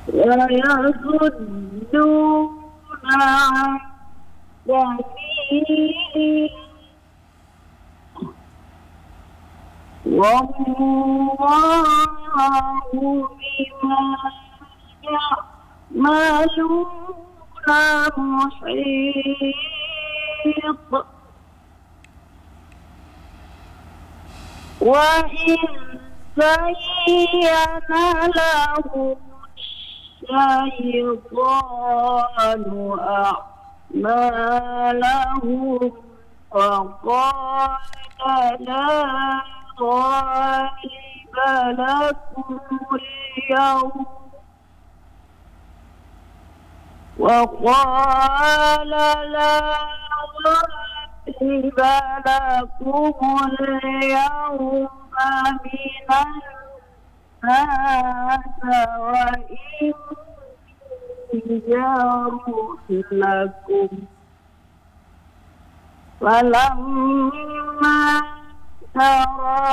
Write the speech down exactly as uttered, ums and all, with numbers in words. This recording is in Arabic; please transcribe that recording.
ويصدون عن سبيل والله بما يعملون محيط. وإن زين لهم الشيطان أعمالهم فقال لا غالب لكم اليوم وقال لا غالب لكم اليوم من الناس وإني جار لكم. فلما ترى